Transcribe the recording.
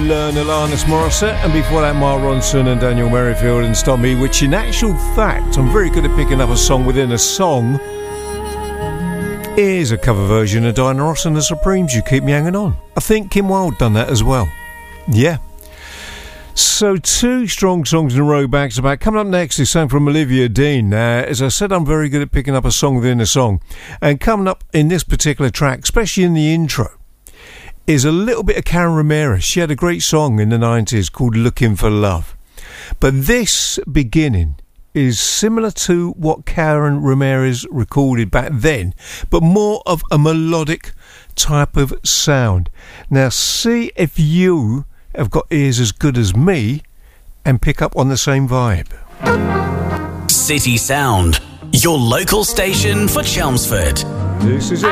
Learn, Alanis Morissette, and before that Mark Ronson and Daniel Merrifield and Stop Me, which in actual fact I'm very good at picking up a song within a song, is a cover version of Diana Ross and the Supremes, You Keep Me Hanging On. I think Kim Wilde done that as well. Yeah. So 2 strong songs in a row back to back. Coming up next is something from Olivia Dean. As I said, I'm very good at picking up a song within a song. And coming up in this particular track, especially in the intro, is a little bit of Karen Ramirez. She had a great song in the 90s called Looking for Love. But this beginning is similar to what Karen Ramirez recorded back then, but more of a melodic type of sound. Now see if you have got ears as good as me and pick up on the same vibe. City Sound, your local station for Chelmsford. This is it.